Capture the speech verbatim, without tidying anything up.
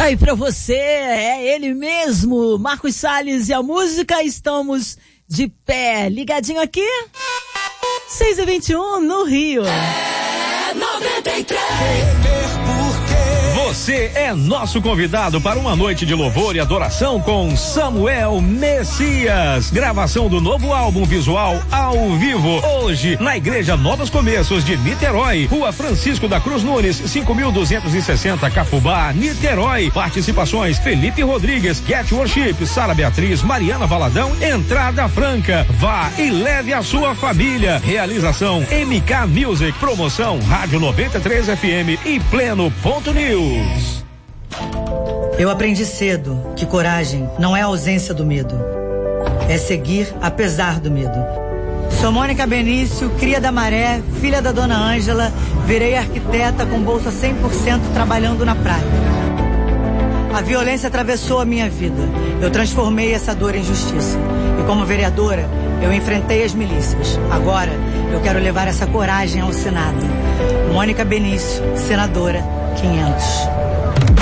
Ai, pra você, é ele mesmo, Marcos Salles e a música Estamos de Pé. Ligadinho aqui, seis e vinte e um no Rio. É noventa e três. Você é nosso convidado para uma noite de louvor e adoração com Samuel Messias. Gravação do novo álbum visual ao vivo. Hoje, na Igreja Novos Começos de Niterói. Rua Francisco da Cruz Nunes, cinco mil duzentos e sessenta, Cafubá, Niterói. Participações: Felipe Rodrigues, Get Worship, Sara Beatriz, Mariana Valadão. Entrada franca. Vá e leve a sua família. Realização M K Music. Promoção Rádio noventa e três F M e Pleno ponto News. Eu aprendi cedo que coragem não é a ausência do medo, é seguir apesar do medo. Sou Mônica Benício, cria da Maré, filha da Dona Ângela, virei arquiteta com bolsa cem por cento trabalhando na praia. A violência atravessou a minha vida, eu transformei essa dor em justiça. E como vereadora, eu enfrentei as milícias. Agora, eu quero levar essa coragem ao Senado. Mônica Benício, senadora quinhentos.